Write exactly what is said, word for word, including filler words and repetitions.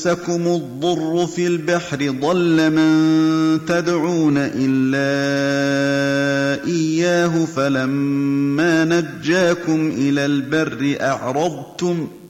مسكم الضر في البحر ضل من تدعون إلا إياه فلما نجاكم إلى البر أعرضتم